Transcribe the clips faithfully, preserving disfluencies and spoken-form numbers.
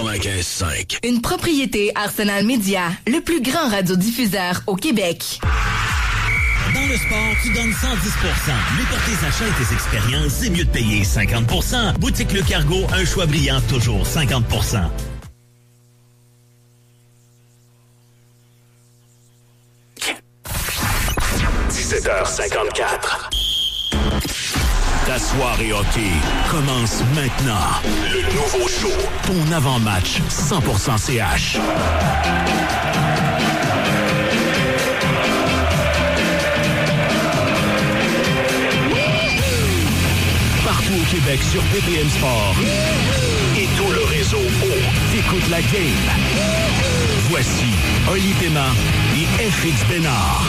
quatre-vingt-quinze cinq. Une propriété Arsenal Média, le plus grand radiodiffuseur au Québec. Dans le sport, tu donnes cent dix pour cent. Mais pour tes achats et tes expériences, c'est mieux de payer cinquante pour cent. Boutique Le Cargo, un choix brillant, toujours cinquante pour cent. dix-sept heures cinquante-quatre. Ta soirée hockey commence maintenant. Le nouveau show. Ton avant-match cent pour cent C H. Partout au Québec sur B P M Sport. Et tout le réseau O. T'écoutes la game. Voici Oli Pema et F X Bénard.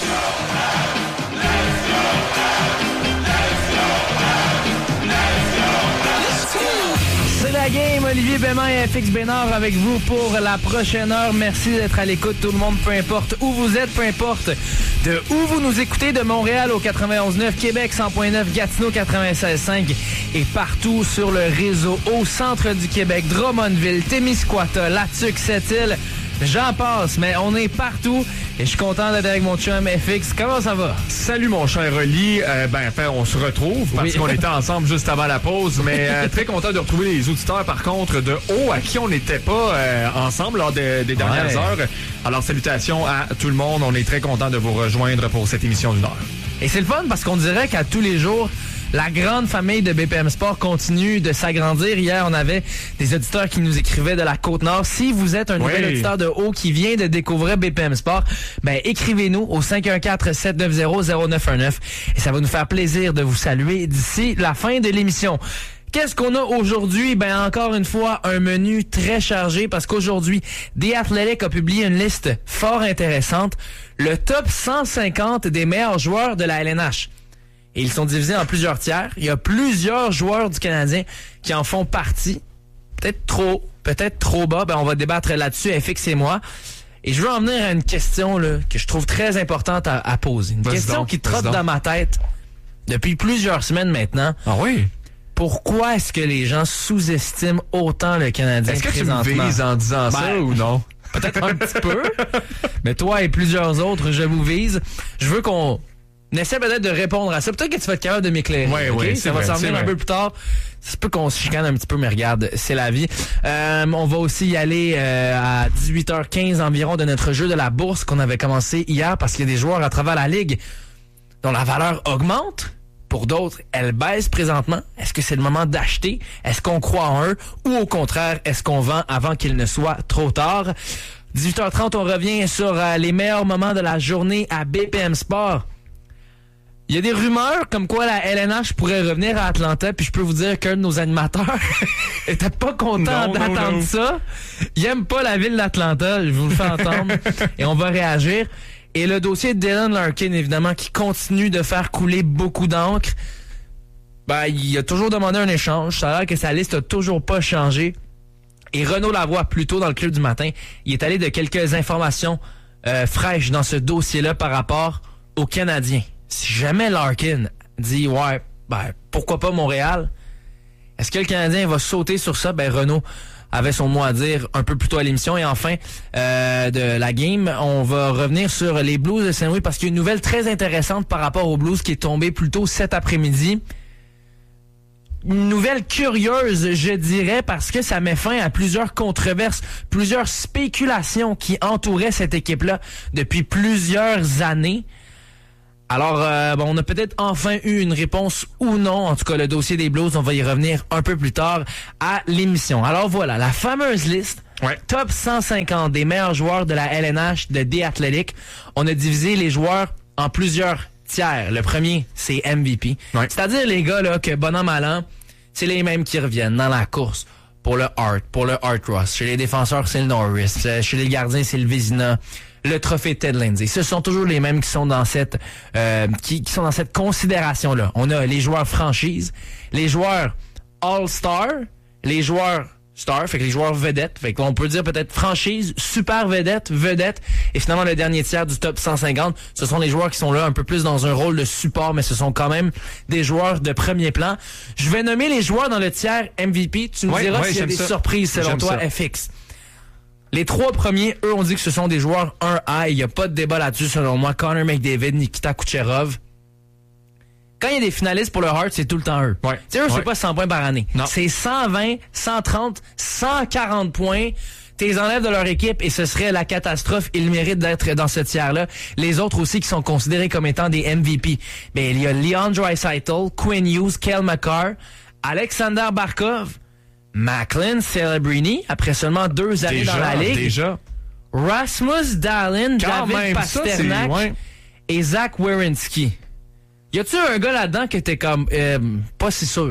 C'est la game, Olivier Bénin et F X Bénard avec vous pour la prochaine heure. Merci d'être à l'écoute, tout le monde, peu importe où vous êtes, peu importe de où vous nous écoutez, de Montréal au quatre-vingt-onze neuf, Québec cent point neuf, Gatineau quatre-vingt-seize cinq et partout sur le réseau au centre du Québec, Drummondville, Témiscouata, Latuc, Sept-Îles. J'en passe, mais on est partout et je suis content d'être avec mon chum F X. Comment ça va? Salut mon cher Oli. Euh, ben, enfin, on se retrouve parce oui. qu'on était ensemble juste avant la pause, mais euh, très content de retrouver les auditeurs par contre de haut à qui on n'était pas euh, ensemble lors de, des dernières ouais. heures. Alors salutations à tout le monde. On est très content de vous rejoindre pour cette émission d'une heure. Et c'est le fun parce qu'on dirait qu'à tous les jours, la grande famille de B P M Sport continue de s'agrandir. Hier, on avait des auditeurs qui nous écrivaient de la Côte-Nord. Si vous êtes un nouvel oui. auditeur de haut qui vient de découvrir B P M Sport, ben écrivez-nous au cinq un quatre, sept neuf zéro, zéro neuf un neuf et ça va nous faire plaisir de vous saluer d'ici la fin de l'émission. Qu'est-ce qu'on a aujourd'hui? Ben, encore une fois, un menu très chargé parce qu'aujourd'hui, The Athletic a publié une liste fort intéressante. Le top cent cinquante des meilleurs joueurs de la L N H. Et ils sont divisés en plusieurs tiers. Il y a plusieurs joueurs du Canadien qui en font partie. Peut-être trop, peut-être trop bas. Ben, on va débattre là-dessus, F X et moi. Et je veux en venir à une question là, que je trouve très importante à, à poser. Une vas-y question donc, qui trotte dans ma tête depuis plusieurs semaines maintenant. Ah oui? Pourquoi est-ce que les gens sous-estiment autant le Canadien Est-ce que présentement? tu me vises en disant ben, ça ou non? Peut-être un petit peu. Mais toi et plusieurs autres, je vous vise. Je veux qu'on essaie peut-être de répondre à ça. Peut-être que tu vas être capable de m'éclairer. Oui, okay? oui, ça va s'en venir un peu plus tard. C'est peut qu'on se chicane un petit peu, mais regarde, c'est la vie. Euh, on va aussi y aller euh, à dix-huit heures quinze environ de notre jeu de la bourse qu'on avait commencé hier parce qu'il y a des joueurs à travers la ligue dont la valeur augmente. Pour d'autres, elle baisse présentement. Est-ce que c'est le moment d'acheter? Est-ce qu'on croit en eux? Ou au contraire, est-ce qu'on vend avant qu'il ne soit trop tard? dix-huit heures trente, on revient sur euh, les meilleurs moments de la journée à B P M Sport. Il y a des rumeurs comme quoi la L N H pourrait revenir à Atlanta, puis je peux vous dire qu'un de nos animateurs était pas content non, d'attendre non, non. ça. Il aime pas la ville d'Atlanta, je vous le fais entendre, et on va réagir. Et le dossier de Dylan Larkin, évidemment, qui continue de faire couler beaucoup d'encre. Ben, il a toujours demandé un échange. Ça a l'air que sa liste a toujours pas changé. Et Renaud Lavoie, plus tôt dans le club du matin, il est allé de quelques informations euh, fraîches dans ce dossier-là par rapport aux Canadiens. Si jamais Larkin dit « Ouais, ben, pourquoi pas Montréal? » Est-ce que le Canadien va sauter sur ça? Ben, Renaud avait son mot à dire un peu plus tôt à l'émission. Et enfin, euh, de la game, on va revenir sur les Blues de Saint-Louis parce qu'il y a une nouvelle très intéressante par rapport aux Blues qui est tombée plus tôt cet après-midi. Une nouvelle curieuse, je dirais, parce que ça met fin à plusieurs controverses, plusieurs spéculations qui entouraient cette équipe-là depuis plusieurs années. Alors, euh, bon, on a peut-être enfin eu une réponse ou non. En tout cas, le dossier des Blues, on va y revenir un peu plus tard à l'émission. Alors voilà, la fameuse liste, ouais. Top cent cinquante des meilleurs joueurs de la L N H de The Athletic. On a divisé les joueurs en plusieurs tiers. Le premier, c'est M V P. Ouais. C'est-à-dire les gars là que, bon an, mal an, c'est les mêmes qui reviennent dans la course pour le Hart, pour le Hart Ross. Chez les défenseurs, c'est le Norris. Chez les gardiens, c'est le Vézina. Le trophée Ted Lindsay. Ce sont toujours les mêmes qui sont dans cette euh, qui, qui sont dans cette considération-là. On a les joueurs franchise, les joueurs All-Star, les joueurs star, fait que les joueurs vedettes, fait qu'on peut dire peut-être franchise, super vedette, vedette, et finalement le dernier tiers du top cent cinquante, ce sont les joueurs qui sont là un peu plus dans un rôle de support, mais ce sont quand même des joueurs de premier plan. Je vais nommer les joueurs dans le tiers M V P, tu me ouais, diras ouais, s'il y a des ça. surprises selon J'aime toi, ça. F X. Les trois premiers, eux, on dit que ce sont des joueurs un A, il n'y a pas de débat là-dessus selon moi, Connor McDavid, Nikita Kucherov. Quand il y a des finalistes pour le Hart, c'est tout le temps eux. Ouais. Tu sais, eux, ouais. c'est pas cent points par année. Non. C'est cent vingt, cent trente, cent quarante points. T'es enlèves de leur équipe et ce serait la catastrophe. Ils méritent d'être dans ce tiers-là. Les autres aussi qui sont considérés comme étant des M V P. Ben, il y a Leon Draisaitl, Quinn Hughes, Cale Makar, Alexander Barkov, Macklin Celebrini, après seulement deux années Déjà, dans la Ligue. déjà. Rasmus Dahlin, Quand David même, ça, c'est- Pasternak ouais. et Zach Werenski. Y a-tu un gars là-dedans que t'es comme euh, pas si sûr?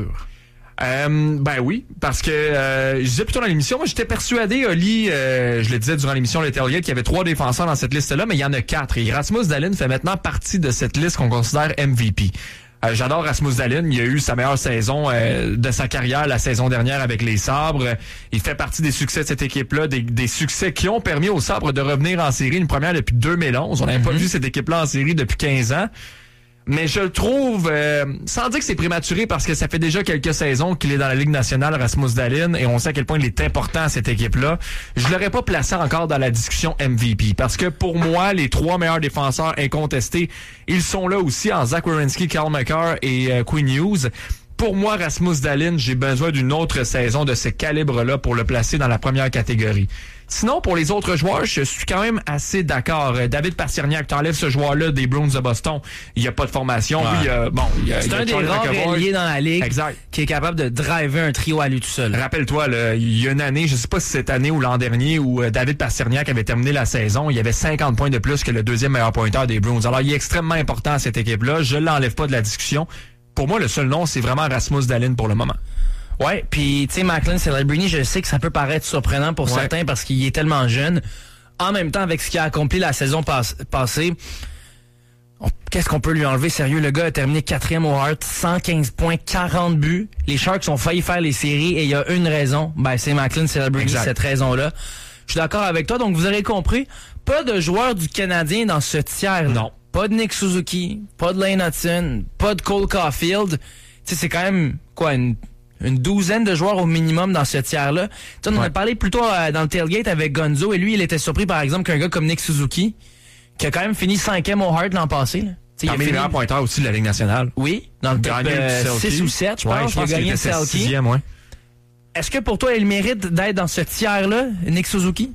Euh, ben oui, parce que euh, je disais plutôt dans l'émission, moi j'étais persuadé, Oli, euh, je le disais durant l'émission Le Tailgate, qu'il y avait trois défenseurs dans cette liste-là, mais il y en a quatre. Et Rasmus Dahlin fait maintenant partie de cette liste qu'on considère M V P. Euh, j'adore Rasmus Dahlin, il a eu sa meilleure saison euh, de sa carrière la saison dernière avec les Sabres. Il fait partie des succès de cette équipe-là, des, des succès qui ont permis aux Sabres de revenir en série, une première depuis deux mille onze. On n'avait mm-hmm. pas vu cette équipe-là en série depuis quinze ans. Mais je le trouve, euh, sans dire que c'est prématuré, parce que ça fait déjà quelques saisons qu'il est dans la Ligue nationale, Rasmus Dahlin, et on sait à quel point il est important à cette équipe-là. Je l'aurais pas placé encore dans la discussion M V P, parce que pour moi, les trois meilleurs défenseurs incontestés, ils sont là aussi en Zach Werenski, Cale Makar et euh, Quinn Hughes. Pour moi, Rasmus Dahlin, j'ai besoin d'une autre saison de ce calibre-là pour le placer dans la première catégorie. Sinon, pour les autres joueurs, je suis quand même assez d'accord. David Pasternak, t'enlèves ce joueur-là des Bruins de Boston. Il n'y a pas de formation. Ouais. Oui, il y a, bon, il y a, c'est il y a un des Charlie rares McAvoy. ailiers dans la Ligue Exact. qui est capable de driver un trio à lui tout seul. Rappelle-toi, là, il y a une année, je sais pas si cette année ou l'an dernier, où euh, David Pasternak avait terminé la saison, il y avait cinquante points de plus que le deuxième meilleur pointeur des Bruins. Alors, il est extrêmement important à cette équipe-là. Je l'enlève pas de la discussion. Pour moi, le seul nom, c'est vraiment Rasmus Dahlin pour le moment. Ouais, puis tu sais, Macklin Celebrini, je sais que ça peut paraître surprenant pour ouais. certains parce qu'il est tellement jeune. En même temps, avec ce qu'il a accompli la saison pas- passée, on- qu'est-ce qu'on peut lui enlever? Sérieux, le gars a terminé quatrième au Hart, cent quinze points, quarante buts. Les Sharks ont failli faire les séries et il y a une raison. Ben, c'est Macklin Celebrini, Exact. cette raison-là. Je suis d'accord avec toi, donc vous aurez compris, pas de joueurs du Canadien dans ce tiers. Non. Pas de Nick Suzuki, pas de Lane Hudson, pas de Cole Caulfield. Tu sais, c'est quand même, quoi, une, une douzaine de joueurs au minimum dans ce tiers-là. Tu sais, on en Ouais. a parlé plus tôt euh, dans le tailgate avec Gonzo, et lui, il était surpris, par exemple, qu'un gars comme Nick Suzuki, qui a quand même fini cinquième au Hart l'an passé, là. Tu sais, il a Parmi les fini- meilleurs pointeurs aussi de la Ligue nationale. Oui, dans le top Gagné le euh, Selkie. six ou sept, je Ouais, pense. je pense il a gagné qu'il le était Selkie. sixième, ouais. Est-ce que pour toi, il mérite d'être dans ce tiers-là, Nick Suzuki?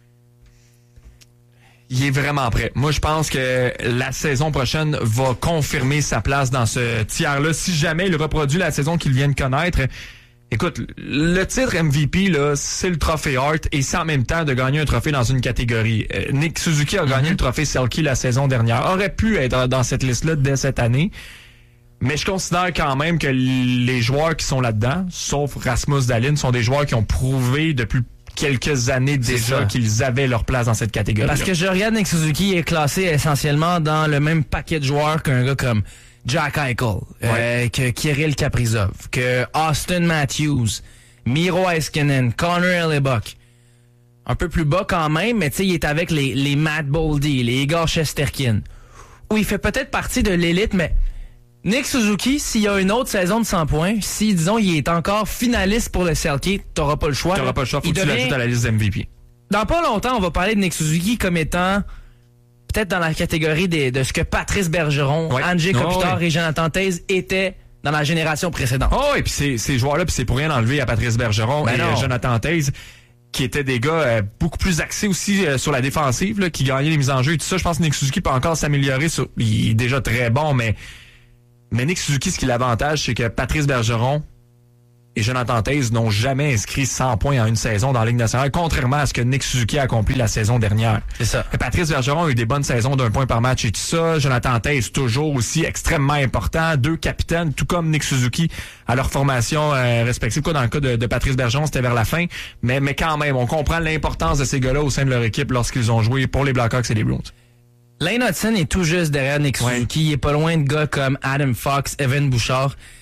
Il est vraiment prêt. Moi, je pense que la saison prochaine va confirmer sa place dans ce tiers-là. Si jamais il reproduit la saison qu'il vient de connaître, écoute, le titre M V P, là, c'est le trophée Hart et c'est en même temps de gagner un trophée dans une catégorie. Euh, Nick Suzuki a gagné le trophée Selkie la saison dernière. Aurait pu être dans cette liste-là dès cette année. Mais je considère quand même que les joueurs qui sont là-dedans, sauf Rasmus Dahlin, sont des joueurs qui ont prouvé depuis quelques années déjà ça. qu'ils avaient leur place dans cette catégorie. Parce que je regarde Nick Suzuki est classé essentiellement dans le même paquet de joueurs qu'un gars comme Jack Eichel, euh, Ouais. que Kirill Kaprizov, que Austin Matthews, Miro Heiskanen, Connor Hellebuck. Un peu plus bas quand même, mais tu sais, il est avec les, les Matt Boldy, les Igor Shesterkin. Où il fait peut-être partie de l'élite, mais Nick Suzuki, s'il y a une autre saison de cent points, si, disons, il est encore finaliste pour le Selkie, t'auras pas le choix. Tu n'auras pas le choix, faut Il que tu devient- l'ajoutes à la liste M V P. Dans pas longtemps, on va parler de Nick Suzuki comme étant peut-être dans la catégorie des, de ce que Patrice Bergeron, Ouais. Andrzej Oh, Kopitar ouais. et Jonathan Toews étaient dans la génération précédente. Oh, et puis ces, ces joueurs-là, puis c'est pour rien enlever à Patrice Bergeron Ben et non. euh, Jonathan Toews, qui étaient des gars euh, beaucoup plus axés aussi euh, sur la défensive, là, qui gagnaient les mises en jeu et tout ça. Je pense que Nick Suzuki peut encore s'améliorer. Sur... Il est déjà très bon, mais mais Nick Suzuki, ce qui l'avantage, c'est que Patrice Bergeron et Jonathan Toews n'ont jamais inscrit cent points en une saison dans la Ligue nationale, contrairement à ce que Nick Suzuki a accompli la saison dernière. C'est ça. Et Patrice Bergeron a eu des bonnes saisons d'un point par match et tout ça. Jonathan Toews, toujours aussi extrêmement important. Deux capitaines, tout comme Nick Suzuki, à leur formation euh, respective. Quoi, dans le cas de, de Patrice Bergeron, c'était vers la fin. Mais, mais quand même, on comprend l'importance de ces gars-là au sein de leur équipe lorsqu'ils ont joué pour les Blackhawks et les Bruins. Lane Hudson est tout juste derrière Nick Ouais. Suzuki. Il est pas loin de gars comme Adam Fox, Evan Bouchard.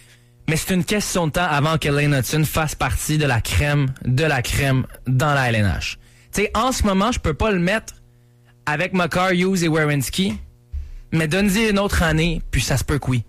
Mais c'est une question de temps avant que Lane Hutson fasse partie de la crème de la crème dans la L N H. Tu sais, en ce moment, je peux pas le mettre avec Makar, Hughes et Werenski, mais donne-y une autre année, puis ça se peut que oui.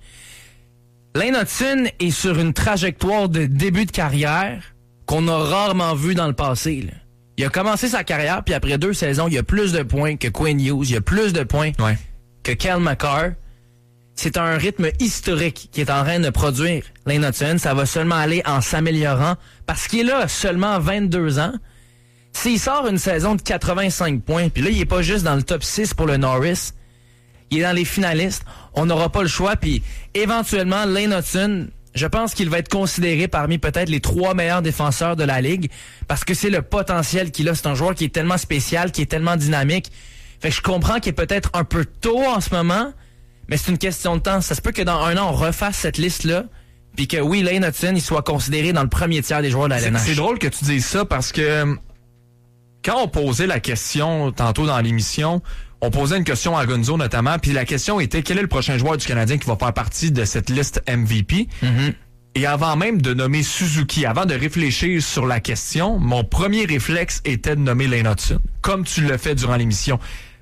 Lane Hutson est sur une trajectoire de début de carrière qu'on a rarement vu dans le passé. Là. Il a commencé sa carrière, puis après deux saisons, il a plus de points que Quinn Hughes, il a plus de points ouais. que Cale Makar. C'est un rythme historique qui est en train de produire Lane Hutson. Ça va seulement aller en s'améliorant parce qu'il est là seulement vingt-deux ans. S'il sort une saison de quatre-vingt-cinq points, puis là, il est pas juste dans le top six pour le Norris, il est dans les finalistes, on n'aura pas le choix, puis éventuellement, Lane Hutson, je pense qu'il va être considéré parmi peut-être les trois meilleurs défenseurs de la Ligue parce que c'est le potentiel qu'il a. C'est un joueur qui est tellement spécial, qui est tellement dynamique. Fait que je comprends qu'il est peut-être un peu tôt en ce moment, mais c'est une question de temps. Ça se peut que dans un an, on refasse cette liste-là, puis que oui, Lane Hutson, il soit considéré dans le premier tiers des joueurs de la L N H. C'est, c'est drôle que tu dises ça parce que quand on posait la question tantôt dans l'émission, on posait une question à Gonzo notamment, puis la question était quel est le prochain joueur du Canadien qui va faire partie de cette liste M V P? Mm-hmm. Et avant même de nommer Suzuki, avant de réfléchir sur la question, mon premier réflexe était de nommer Lane Hutson, comme tu l'as fait durant l'émission.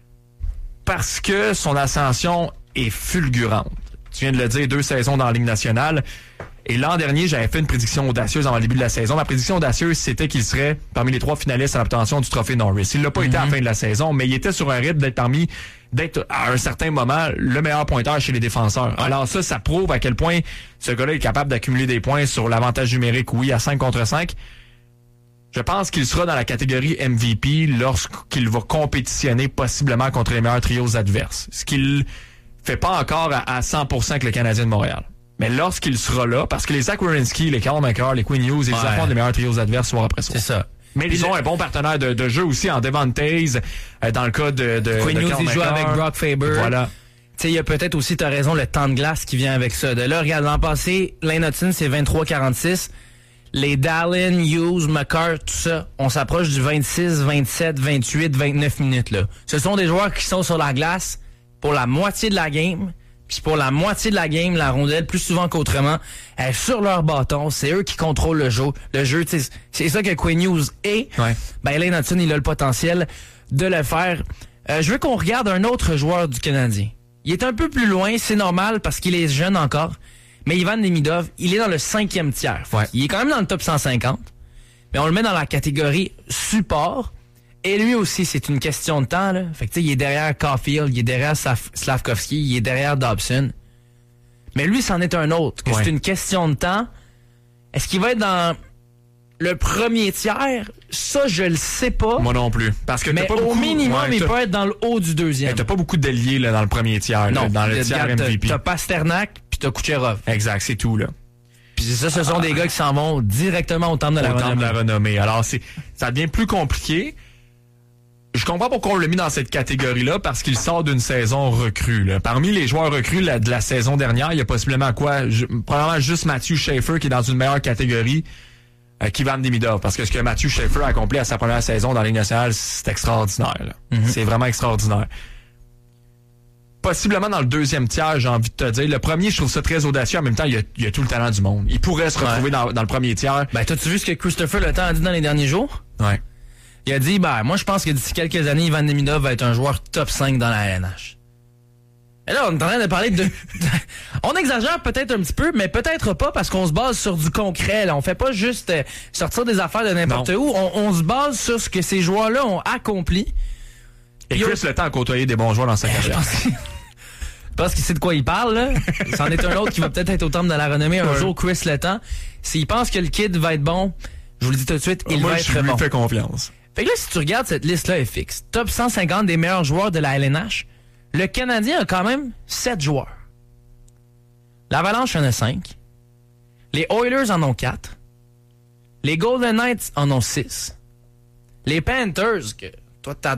Parce que son ascension est fulgurante. Tu viens de le dire, deux saisons dans la Ligue nationale. Et l'an dernier, j'avais fait une prédiction audacieuse avant le début de la saison. Ma prédiction audacieuse, c'était qu'il serait parmi les trois finalistes à l'obtention du trophée Norris. Il l'a pas mm-hmm. été à la fin de la saison, mais il était sur un rythme d'être parmi, d'être à un certain moment le meilleur pointeur chez les défenseurs. Ouais. Alors ça, ça prouve à quel point ce gars-là est capable d'accumuler des points sur l'avantage numérique, oui, à cinq contre cinq. Je pense qu'il sera dans la catégorie M V P lorsqu'il va compétitionner possiblement contre les meilleurs trios adverses. Ce qu'il fait pas encore à, à cent pour cent avec le Canadien de Montréal. Mais lorsqu'il sera là, parce que les Zach Werenski, les Cale Makar, les Quinn Hughes, ils ouais. affrontent les meilleurs trios adverses soir après soir. C'est ça. Mais ils ont un bon partenaire de, de jeu aussi en Devon Taze, euh, dans le cas de, de Quinn Hughes, il joue avec Brock Faber. Voilà. Tu sais, il y a peut-être aussi, t'as raison, le temps de glace qui vient avec ça. De là, regarde, l'an passé, Lane Hutson, c'est vingt-trois quarante-six. Les Dallin, Hughes, Makar, tout ça, on s'approche du vingt-six, vingt-sept, vingt-huit, vingt-neuf minutes, là. Ce sont des joueurs qui sont sur la glace pour la moitié de la game. Puis pour la moitié de la game, la rondelle, plus souvent qu'autrement, elle est sur leur bâton. C'est eux qui contrôlent le jeu. Le jeu, c'est ça que Quinn Hughes est. Ouais. Ben, Lane Hutson, il a le potentiel de le faire. Euh, je veux qu'on regarde un autre joueur du Canadien. Il est un peu plus loin, c'est normal parce qu'il est jeune encore. Mais Ivan Demidov, il est dans le cinquième tiers. Ouais. Il est quand même dans le top cent cinquante. Mais on le met dans la catégorie support. Et lui aussi, c'est une question de temps, là. Fait que, tu sais, il est derrière Caulfield, il est derrière Slavkovski, il est derrière Dobson. Mais lui, c'en est un autre. Que ouais. C'est une question de temps. Est-ce qu'il va être dans le premier tiers? Ça, je le sais pas. Moi non plus. Parce que mais t'as pas au beaucoup, minimum, ouais, il peut être dans le haut du deuxième. Hey, t'as pas beaucoup d'alliés, là, dans le premier tiers. Non. Là, dans le tiers M V P. T'as Pasternak, puis t'as Kucherov. Exact, c'est tout, là. Puis ça, ce sont ah, des gars qui s'en vont directement au temple de la au renommée. Temple de la renommée. Alors, c'est, ça devient plus compliqué. Je comprends pourquoi on l'a mis dans cette catégorie-là, parce qu'il sort d'une saison recrue. Là. Parmi les joueurs recrues la, de la saison dernière, il y a possiblement quoi? Je, probablement juste Matthew Schaefer qui est dans une meilleure catégorie euh, qu'Ivan Demidov. Parce que ce que Matthew Schaefer a accompli à sa première saison dans la Ligue nationale, c'est extraordinaire. Là. Mm-hmm. C'est vraiment extraordinaire. Possiblement dans le deuxième tiers, j'ai envie de te dire. Le premier, je trouve ça très audacieux. En même temps, il y a, il y a tout le talent du monde. Il pourrait se retrouver ouais. dans, dans le premier tiers. Ben, t'as-tu vu ce que Christopher Le Temps a dit dans les derniers jours? Ouais. Il a dit, ben, moi, je pense que d'ici quelques années, Ivan Demidov va être un joueur top cinq dans la L N H. Et là, on est en train de parler de... on exagère peut-être un petit peu, mais peut-être pas parce qu'on se base sur du concret. Là. On fait pas juste euh, sortir des affaires de n'importe non. où. On, on se base sur ce que ces joueurs-là ont accompli. Et Chris Le Temps a côtoyé des bons joueurs dans sa carrière. Je pense qu'il sait de quoi il parle, là. C'en est un autre qui va peut-être être au temple de la renommée un ouais. jour, Chris Le Temps. S'il pense que le kid va être bon, je vous le dis tout de suite, il Moi, va je être lui bon. Fais confiance. Fait que là, si tu regardes cette liste-là, elle est fixe. Top cent cinquante des meilleurs joueurs de la L N H. Le Canadien a quand même sept joueurs. L'Avalanche en a cinq. Les Oilers en ont quatre. Les Golden Knights en ont six. Les Panthers, que toi, t'as